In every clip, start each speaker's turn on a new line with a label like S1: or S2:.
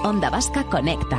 S1: Onda Vasca conecta.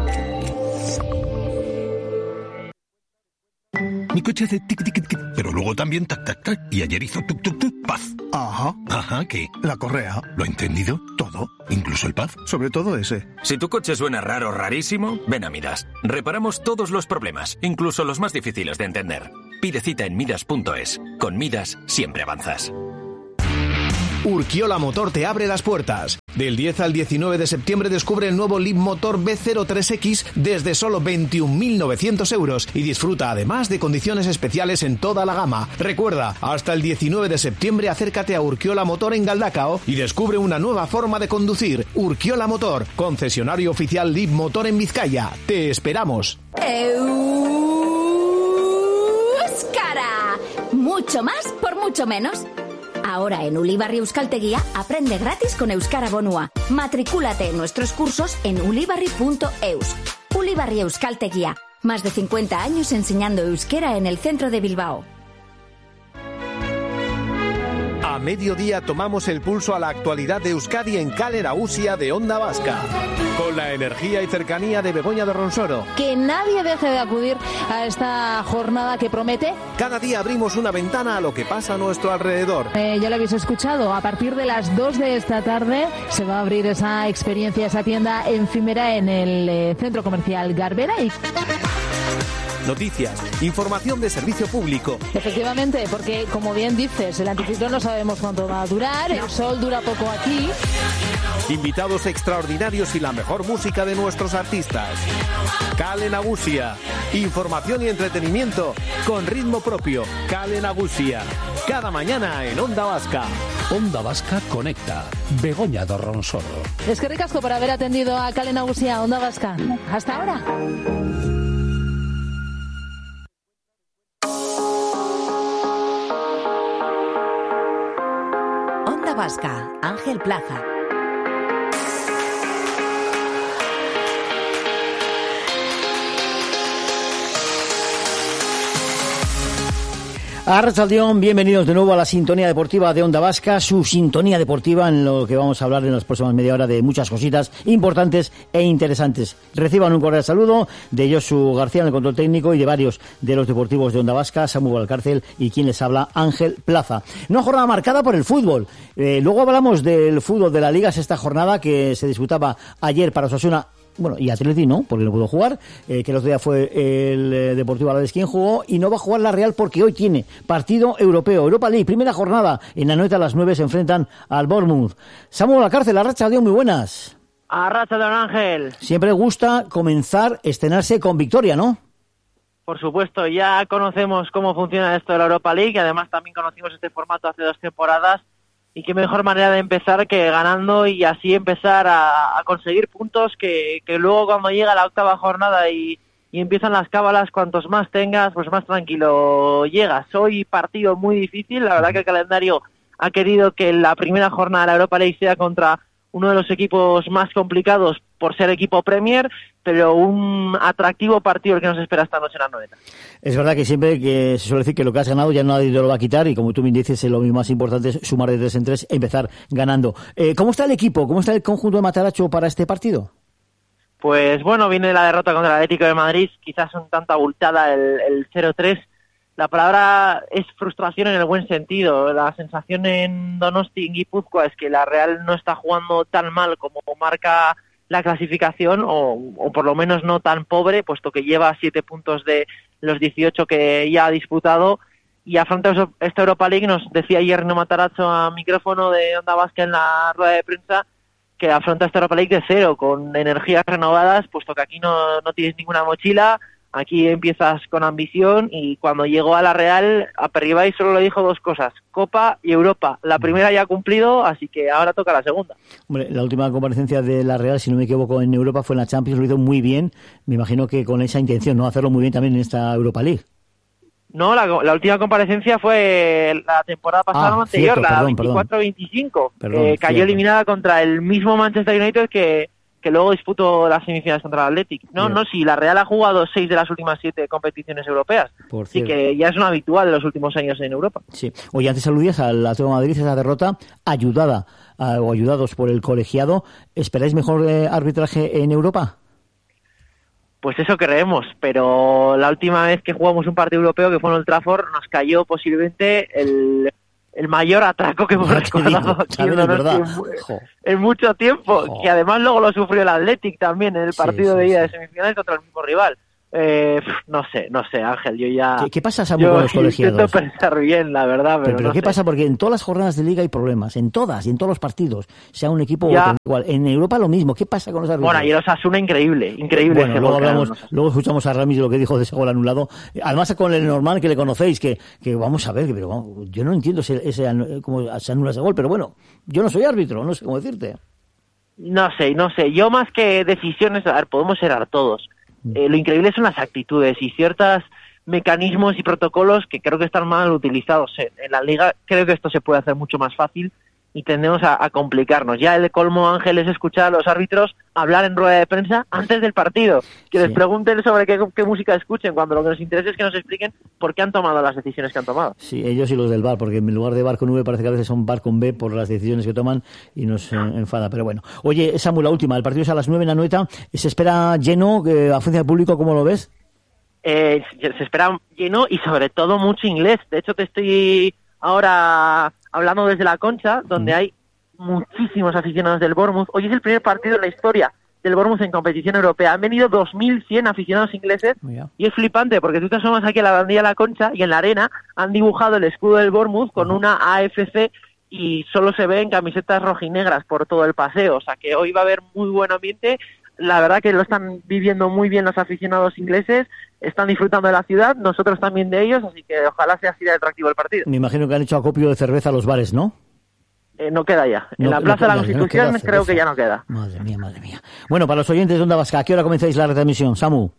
S2: Mi coche hace tic, tic, tic, pero luego también tac, tac, tac. Y ayer hizo tuk, tuk, tuk, paz.
S3: Ajá.
S2: Ajá, ¿qué?
S3: La correa.
S2: ¿Lo ha entendido?
S3: Todo.
S2: ¿Incluso el paz?
S3: Sobre todo ese.
S4: Si tu coche suena raro, rarísimo, ven a Midas. Reparamos todos los problemas, incluso los más difíciles de entender. Pide cita en midas.es. Con Midas siempre avanzas.
S5: Urkiola Motor te abre las puertas. Del 10 al 19 de septiembre descubre el nuevo Leapmotor B03X desde solo 21.900 euros y disfruta además de condiciones especiales en toda la gama. Recuerda, hasta el 19 de septiembre acércate a Urkiola Motor en Galdacao y descubre una nueva forma de conducir. Urkiola Motor, concesionario oficial Leapmotor en Vizcaya. Te esperamos.
S1: ¡Euskara! Mucho más por mucho menos. Ahora en Ulibarri Euskaltegia aprende gratis con Euskara Bonua. Matricúlate en nuestros cursos en ulibarri.eus. Ulibarri Euskaltegia. Más de 50 años enseñando euskera en el centro de Bilbao.
S5: A mediodía tomamos el pulso a la actualidad de Euskadi en Kale Nagusia de Onda Vasca. Con la energía y cercanía de Begoña de Ronsoro.
S6: Que nadie deje de acudir a esta jornada que promete.
S5: Cada día abrimos una ventana a lo que pasa a nuestro alrededor.
S6: Ya lo habéis escuchado, a partir de las 2 de esta tarde se va a abrir esa experiencia, esa tienda efímera en el centro comercial Garbera. Y
S5: noticias, información de servicio público.
S6: Efectivamente, porque como bien dices, el anticiclón no sabemos cuánto va a durar, el sol dura poco aquí.
S5: Invitados extraordinarios y la mejor música de nuestros artistas. Kale Nagusia, información y entretenimiento con ritmo propio. Kale Nagusia, cada mañana en Onda Vasca.
S7: Onda Vasca conecta. Begoña de Ronsoro.
S6: Es que ricasco por haber atendido a Kale Nagusia, Onda Vasca. Hasta ahora.
S1: Onda Vasca, Ángel Plaza.
S8: Arratsaldeón, bienvenidos de nuevo a la sintonía deportiva de Onda Vasca, su sintonía deportiva en lo que vamos a hablar en las próximas media hora de muchas cositas importantes e interesantes. Reciban un cordial saludo de Josu García en el control técnico y de varios de los deportivos de Onda Vasca, Samu Valcárcel y quien les habla, Ángel Plaza. Una jornada marcada por el fútbol. Luego hablamos del fútbol de la Liga, esta jornada que se disputaba ayer para Osasuna. Bueno, y Atleti no, porque no pudo jugar, que el otro día fue el Deportivo Alavés quien jugó, y no va a jugar la Real porque hoy tiene partido europeo, Europa League, primera jornada, en la noche a las 9 se enfrentan al Bournemouth. Samuel Valcárcel, arratsaldeón, muy buenas.
S9: Arratsaldeón, Ángel.
S8: Siempre gusta comenzar, estrenarse con victoria, ¿no?
S9: Por supuesto, ya conocemos cómo funciona esto de la Europa League, y además también conocimos este formato hace 2 temporadas, y qué mejor manera de empezar que ganando y así empezar a conseguir puntos que luego cuando llega la 8ª jornada y empiezan las cábalas, cuantos más tengas, pues más tranquilo llegas. Hoy partido muy difícil, la verdad que el calendario ha querido que la primera jornada de la Europa League sea contra uno de los equipos más complicados por ser equipo Premier, pero un atractivo partido el que nos espera esta noche en la novena.
S8: Es verdad que siempre que se suele decir que lo que has ganado ya nadie te lo va a quitar, y como tú me dices, lo más importante es sumar de 3 en 3 e empezar ganando. ¿Cómo está el equipo? ¿Cómo está el conjunto de Mataracho para este partido?
S9: Pues bueno, viene la derrota contra el Atlético de Madrid, quizás un tanto abultada el 0-3. La palabra es frustración en el buen sentido. La sensación en Donosti, en Guipúzcoa, es que la Real no está jugando tan mal como marca la clasificación, o por lo menos no tan pobre, puesto que lleva 7 puntos de los 18 que ya ha disputado, y afronta esta Europa League. Nos decía ayer No Matarazzo a micrófono de Onda Vasca en la rueda de prensa que afronta esta Europa League de cero, con energías renovadas, puesto que aquí no tienes ninguna mochila. Aquí empiezas con ambición, y cuando llegó a la Real, a Perribay solo le dijo 2 cosas, Copa y Europa. La primera ya ha cumplido, así que ahora toca la segunda. Hombre,
S8: la última comparecencia de la Real, si no me equivoco, en Europa fue en la Champions, lo hizo muy bien. Me imagino que con esa intención, ¿no? Hacerlo muy bien también en esta Europa League.
S9: No, la última comparecencia fue la temporada pasada anterior, cierto, la 24-25. Cayó eliminada contra el mismo Manchester United que que luego disputó las semifinales contra el Athletic. No, si la Real ha jugado 6 de las últimas 7 competiciones europeas. Así que ya es un habitual en los últimos años en Europa.
S8: Sí. Oye, antes aludías al Atlético de Madrid, esa derrota ayudados por el colegiado. ¿Esperáis mejor arbitraje en Europa?
S9: Pues eso creemos, pero la última vez que jugamos un partido europeo, que fue en Old Trafford, nos cayó posiblemente el mayor atraco que hemos recordado aquí en mucho tiempo, que además luego lo sufrió el Athletic también en el partido de ida de semifinales contra el mismo rival. No sé, Ángel, yo ya...
S8: ¿Qué pasa, Samu, con los colegiados?
S9: Intento pensar bien, la verdad, pero
S8: no ¿qué
S9: sé.
S8: pasa? Porque en todas las jornadas de Liga hay problemas, en todas y en todos los partidos, sea un equipo o igual. En Europa lo mismo, ¿qué pasa con los árbitros?
S9: Bueno, y el Osasuna increíble.
S8: Bueno, luego escuchamos a Ramis lo que dijo de ese gol anulado. Además, con el normal que le conocéis, que vamos a ver, pero vamos, yo no entiendo cómo se anula ese gol, pero bueno, yo no soy árbitro, no sé cómo decirte.
S9: No sé, yo más que decisiones, a ver, podemos errar todos. Lo increíble son las actitudes y ciertos mecanismos y protocolos que creo que están mal utilizados en la Liga. Creo que esto se puede hacer mucho más fácil y tendemos a complicarnos. Ya el colmo, Ángel, es escuchar a los árbitros hablar en rueda de prensa antes del partido, que les pregunten sobre qué música escuchen, cuando lo que nos interesa es que nos expliquen por qué han tomado las decisiones que han tomado.
S8: Sí, ellos y los del VAR, porque en lugar de VAR con V parece que a veces son VAR con B por las decisiones que toman y nos enfada, pero bueno. Oye, Samu, la última, el partido es a las 9 en Anoeta, se espera lleno, afluencia del público, ¿cómo lo ves?
S9: Se espera lleno y sobre todo mucho inglés. De hecho, te estoy ahora hablando desde La Concha, donde hay muchísimos aficionados del Bournemouth. Hoy es el primer partido en la historia del Bournemouth en competición europea. Han venido 2.100 aficionados ingleses y es flipante porque tú te asomas aquí a la bandilla de La Concha y en la arena han dibujado el escudo del Bournemouth con una AFC y solo se ven camisetas rojinegras por todo el paseo. O sea que hoy va a haber muy buen ambiente. La verdad que lo están viviendo muy bien los aficionados ingleses, están disfrutando de la ciudad, nosotros también de ellos, así que ojalá sea así de atractivo el partido.
S8: Me imagino que han hecho acopio de cerveza a los bares, ¿no?
S9: No queda ya. En la Plaza de la Constitución creo que ya no queda.
S8: Madre mía. Bueno, para los oyentes de Onda Vasca, ¿a qué hora comenzáis la retransmisión, Samu?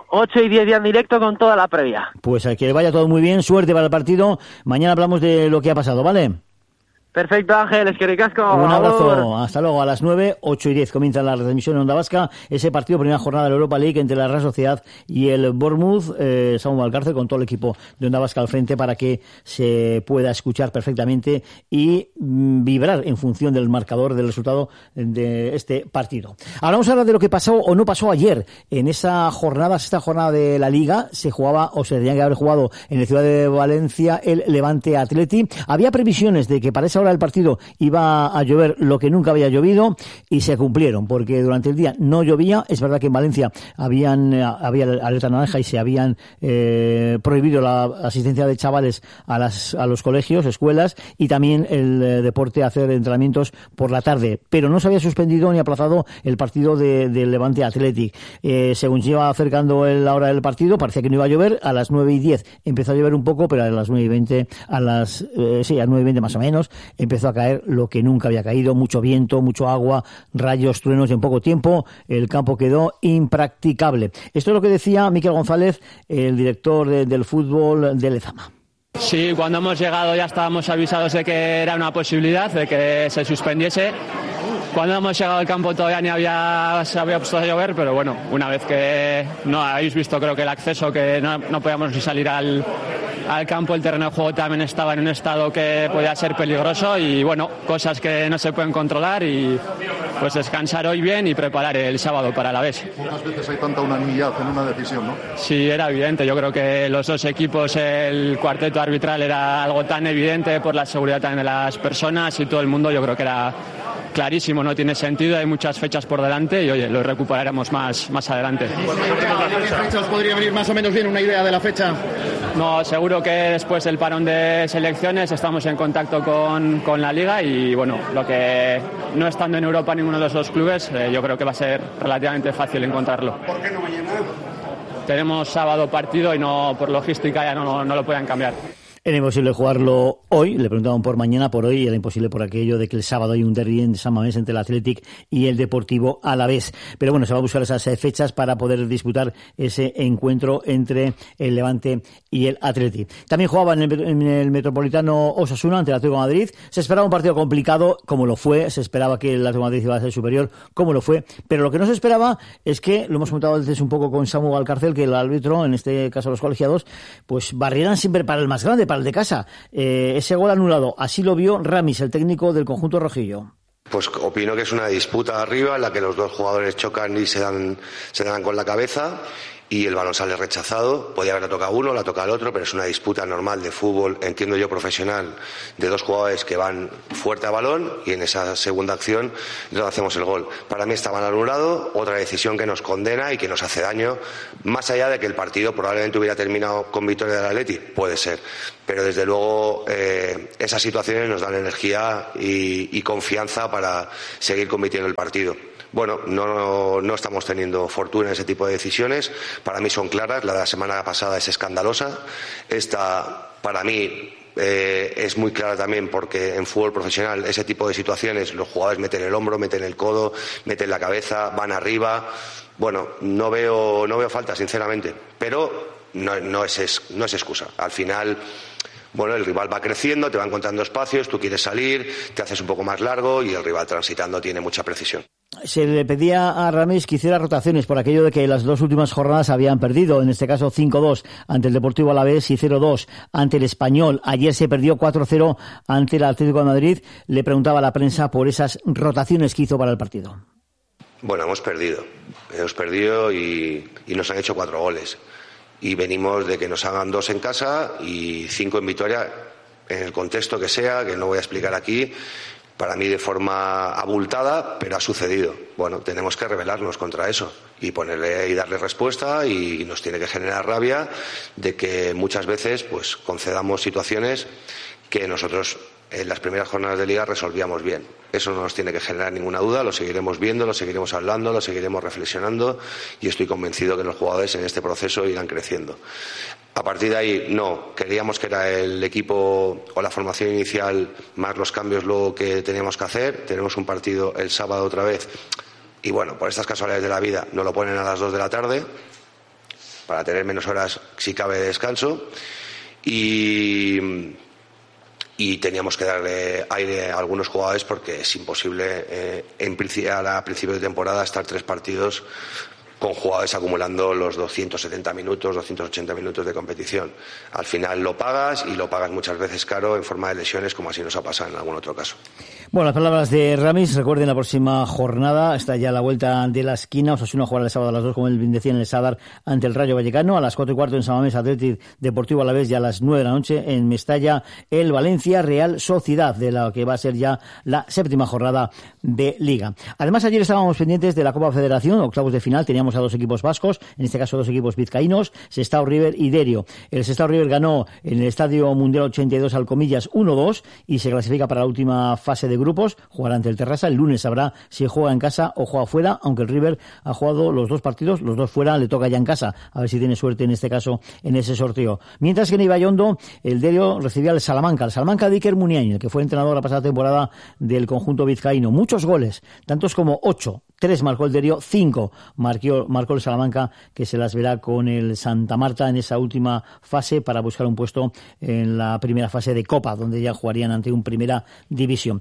S9: 8 y 10 ya en directo con toda la previa.
S8: Pues a que vaya todo muy bien, suerte para el partido. Mañana hablamos de lo que ha pasado, ¿vale?
S9: Perfecto, Ángel, es que ricasco.
S8: Un abrazo, hasta luego. A las 9, 8 y 10 comienza la retransmisión en Onda Vasca, ese partido, primera jornada de la Europa League entre la Real Sociedad y el Bournemouth. Samu Valcárcel con todo el equipo de Onda Vasca al frente para que se pueda escuchar perfectamente y vibrar en función del marcador, del resultado de este partido. Ahora vamos a hablar de lo que pasó o no pasó ayer. En esa jornada, sexta jornada de la Liga, se jugaba o se tenía que haber jugado en la ciudad de Valencia el Levante Athletic. Había previsiones de que para esa hora del partido iba a llover lo que nunca había llovido y se cumplieron porque durante el día no llovía. Es verdad que en Valencia había alerta naranja y se habían prohibido la asistencia de chavales a los colegios, escuelas y también el deporte, hacer entrenamientos por la tarde, pero no se había suspendido ni aplazado el partido del Levante Athletic. Según se iba acercando la hora del partido parecía que no iba a llover. A las 9 y 10 empezó a llover un poco, pero a las 9 y 20 a las 9 y 20 más o menos empezó a caer lo que nunca había caído, mucho viento, mucho agua, rayos, truenos, y en poco tiempo el campo quedó impracticable. Esto es lo que decía Miquel González, el director del fútbol de Lezama.
S3: Sí, cuando hemos llegado ya estábamos avisados de que era una posibilidad, de que se suspendiese. Cuando hemos llegado al campo todavía se había puesto a llover, pero bueno, una vez que no habéis visto, creo que el acceso, que no podíamos ni salir al campo, el terreno de juego también estaba en un estado que podía ser peligroso y bueno, cosas que no se pueden controlar y pues descansar hoy bien y preparar el sábado para la vez.
S10: Pocas veces hay tanta unanimidad en una decisión, ¿no?
S3: Sí, era evidente. Yo creo que los dos equipos, el cuarteto arbitral era algo tan evidente por la seguridad también de las personas y todo el mundo. Yo creo que era clarísimo, no tiene sentido, hay muchas fechas por delante y oye, lo recuperaremos más adelante.
S11: ¿Qué fechas podría venir más o menos bien una idea de la fecha?
S3: No, seguro que después del parón de selecciones estamos en contacto con la Liga y bueno, lo que no estando en Europa ninguno de los dos clubes, yo creo que va a ser relativamente fácil encontrarlo.
S11: ¿Por qué no mañana?
S3: Tenemos sábado partido y no por logística ya no lo pueden cambiar.
S8: Era imposible jugarlo hoy, le preguntaban por mañana, por hoy era imposible por aquello de que el sábado hay un derbi en San Mamés entre el Athletic y el Deportivo Alavés. Pero bueno, se va a buscar esas fechas para poder disputar ese encuentro entre el Levante y el Athletic. También jugaba en el Metropolitano Osasuna ante el Atlético de Madrid. Se esperaba un partido complicado, como lo fue, se esperaba que el Atlético de Madrid iba a ser superior, como lo fue, pero lo que no se esperaba es que, lo hemos comentado antes un poco con Samu Valcárcel, que el árbitro, en este caso los colegiados, pues barrieran siempre para el más grande, para el de casa. Ese gol anulado, así lo vio Ramis, el técnico del conjunto rojillo.
S12: Pues opino que es una disputa arriba en la que los dos jugadores chocan y se dan con la cabeza y el balón sale rechazado. Podía haberla tocado uno, la toca el otro, pero es una disputa normal de fútbol, entiendo yo, profesional, de dos jugadores que van fuerte a balón y en esa segunda acción nos hacemos el gol. Para mí está mal anulado, otra decisión que nos condena y que nos hace daño, más allá de que el partido probablemente hubiera terminado con victoria del Atleti, puede ser, pero desde luego esas situaciones nos dan energía y confianza para seguir compitiendo el partido. Bueno, no estamos teniendo fortuna en ese tipo de decisiones. Para mí son claras. La de la semana pasada es escandalosa. Esta, para mí, es muy clara también porque en fútbol profesional ese tipo de situaciones los jugadores meten el hombro, meten el codo, meten la cabeza, van arriba. Bueno, no veo falta, sinceramente. Pero no es excusa. Al final, bueno, el rival va creciendo, te va encontrando espacios, tú quieres salir, te haces un poco más largo y el rival transitando tiene mucha precisión.
S8: Se le pedía a Ramis que hiciera rotaciones por aquello de que las dos últimas jornadas habían perdido, en este caso 5-2 ante el Deportivo Alavés y 0-2 ante el Español. Ayer se perdió 4-0 ante el Atlético de Madrid. Le preguntaba a la prensa por esas rotaciones que hizo para el partido.
S12: Bueno, hemos perdido y nos han hecho 4 goles. Y venimos de que nos hagan 2 en casa y 5 en Vitoria, en el contexto que sea, que no voy a explicar aquí, para mí de forma abultada, pero ha sucedido. Bueno, tenemos que rebelarnos contra eso y ponerle y darle respuesta, y nos tiene que generar rabia de que muchas veces pues concedamos situaciones que nosotros en las primeras jornadas de Liga resolvíamos bien. Eso no nos tiene que generar ninguna duda, lo seguiremos viendo, lo seguiremos hablando, lo seguiremos reflexionando y estoy convencido que los jugadores en este proceso irán creciendo. A partir de ahí, no, creíamos que era el equipo o la formación inicial más los cambios luego que teníamos que hacer. Tenemos un partido el sábado otra vez y bueno, por estas casualidades de la vida nos lo ponen a las 2 de la tarde para tener menos horas si cabe de descanso y teníamos que darle aire a algunos jugadores porque es imposible a principio de temporada estar 3 partidos con jugadores acumulando los 270 minutos, 280 minutos de competición. Al final lo pagas y lo pagas muchas veces caro en forma de lesiones, como así nos ha pasado en algún otro caso.
S8: Bueno, las palabras de Ramis. Recuerden, la próxima jornada está ya a la vuelta de la esquina. Osasuna jugará el sábado a las 2, como él decía, en el Sadar ante el Rayo Vallecano. A las 4:15 en San Mamés, Athletic Deportivo Alavés, y a las 9 de la noche en Mestalla, el Valencia Real Sociedad, de la que va a ser ya la 7ª jornada de Liga. Además, ayer estábamos pendientes de la Copa Federación, octavos de final. Teníamos a 2 equipos vascos, en este caso 2 equipos vizcaínos, Sestao River y Derio. El Sestao River ganó en el Estadio Mundial 82 al Comillas 1-2 y se clasifica para la última fase de grupos. Jugará ante el Terrassa. El lunes sabrá si juega en casa o juega fuera, aunque el River ha jugado los 2 partidos, los 2 fuera, le toca ya en casa, a ver si tiene suerte en este caso en ese sorteo. Mientras que en Ibaiondo, el Derio recibía al Salamanca de Iker Muniain, el que fue entrenador la pasada temporada del conjunto vizcaíno. Muchos goles, tantos como 8. 3 marcó el Derio, 5 marcó el Salamanca, que se las verá con el Santa Marta en esa última fase para buscar un puesto en la primera fase de Copa, donde ya jugarían ante un Primera División.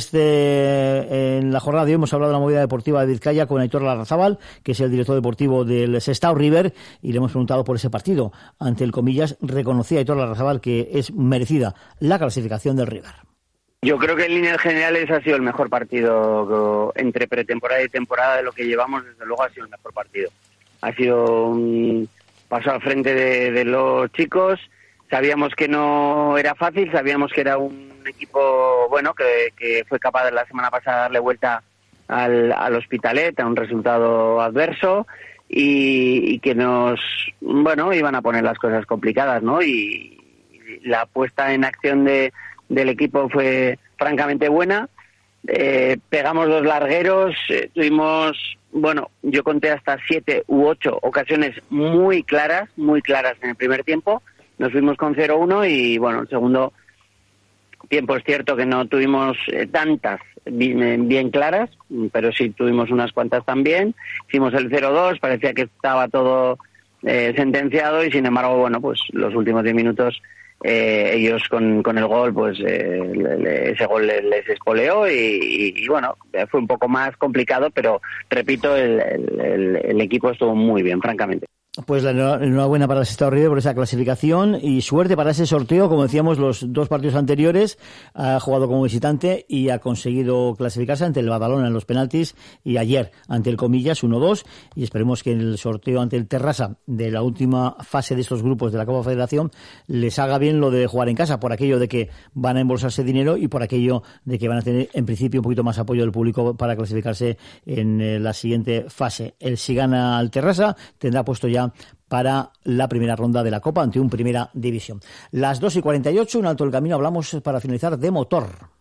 S8: En la jornada de hoy hemos hablado de la movida deportiva de Vizcaya con Aitor Larrazábal, que es el director deportivo del Sestao River, y le hemos preguntado por ese partido ante el Comillas. Reconocía Aitor Larrazábal que es merecida la clasificación del River.
S13: Yo creo que en líneas generales ha sido el mejor partido entre pretemporada y temporada de lo que llevamos. Desde luego ha sido el mejor partido. Ha sido un paso al frente de los chicos. Sabíamos que no era fácil, sabíamos que era un equipo bueno que fue capaz de la semana pasada de darle vuelta al Hospitalet, a un resultado adverso, y que iban a poner las cosas complicadas, ¿no? Y la puesta en acción del equipo fue francamente buena. Pegamos 2 largueros, tuvimos, yo conté hasta 7 u 8 ocasiones muy claras en el primer tiempo, nos fuimos con 0-1 y bueno, el segundo tiempo es cierto que no tuvimos tantas bien claras, pero sí tuvimos unas cuantas también. Hicimos el 0-2, parecía que estaba todo sentenciado y sin embargo, bueno, pues los últimos 10 minutos ellos con el gol, pues ese gol les espoleó y bueno, fue un poco más complicado, pero repito, el equipo estuvo muy bien, francamente.
S8: Pues la enhorabuena para el Sestao River por esa clasificación y suerte para ese sorteo. Como decíamos, los 2 partidos anteriores ha jugado como visitante y ha conseguido clasificarse ante el Badalona en los penaltis y ayer ante el Comillas 1-2 y esperemos que en el sorteo ante el Terrassa de la última fase de estos grupos de la Copa Federación les haga bien lo de jugar en casa, por aquello de que van a embolsarse dinero y por aquello de que van a tener en principio un poquito más apoyo del público para clasificarse en la siguiente fase. Si gana al Terrassa tendrá puesto ya para la primera ronda de la Copa ante un Primera División. Las 2:48, un alto el camino, hablamos para finalizar de motor.